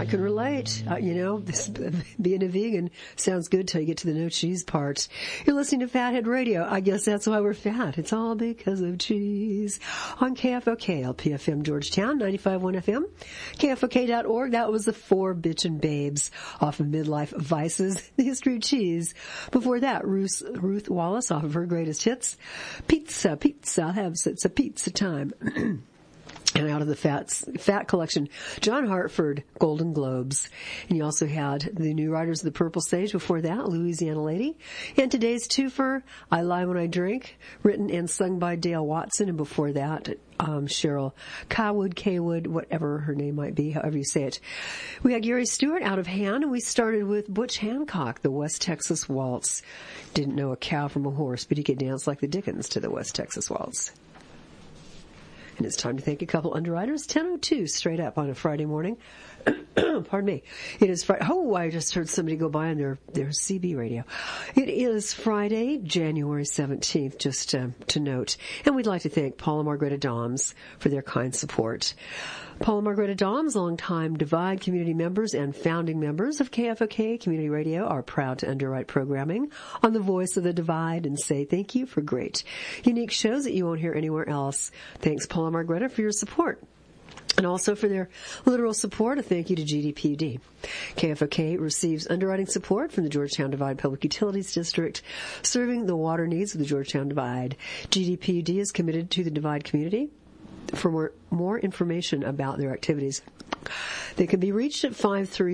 I can relate. This, being a vegan sounds good till you get to the no cheese part. You're listening to Fathead Radio. I guess that's why we're fat. It's all because of cheese. On KFOK, LPFM Georgetown, 95.1 FM, KFOK.org. That was the Four Bitchin' Babes off of Midlife Vices, The History of Cheese. Before that, Ruth Wallace off of her greatest hits. Pizza, I'll have it's a pizza time. And out of the fat collection, John Hartford, Golden Globes. And you also had the New Riders of the Purple Sage before that, Louisiana Lady. And today's twofer, I Lie When I Drink, written and sung by Dale Watson. And before that, Cheryl Kaywood, whatever her name might be, however you say it. We had Gary Stewart, Out of Hand, and we started with Butch Hancock, the West Texas Waltz. Didn't know a cow from a horse, but he could dance like the Dickens to the West Texas Waltz. And it's time to thank a couple underwriters. 10:02 straight up on a Friday morning. Pardon me. It is Friday. Oh, I just heard somebody go by on their CB radio. It is Friday, January 17th, just to note. And we'd like to thank Paul and Margaretta Doms for their kind support. Paul and Margaretta Doms, longtime Divide community members and founding members of KFOK Community Radio, are proud to underwrite programming on the Voice of the Divide and say thank you for great, unique shows that you won't hear anywhere else. Thanks, Paul and Margaretta, for your support. And also for their literal support, a thank you to GDPUD. KFOK receives underwriting support from the Georgetown Divide Public Utilities District, serving the water needs of the Georgetown Divide. GDPUD is committed to the Divide community. For more information about their activities, they can be reached at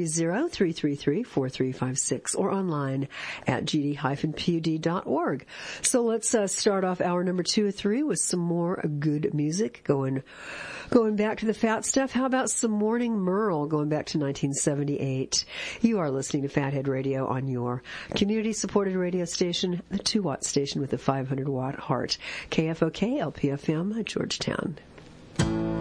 530-333-4356 or online at gd-pud.org. So let's start off hour number 2 or 3 with some more good music. Going back to the fat stuff, how about some Morning Merle going back to 1978? You are listening to Fathead Radio on your community-supported radio station, the 2-watt station with a 500-watt heart, KFOK LPFM, Georgetown.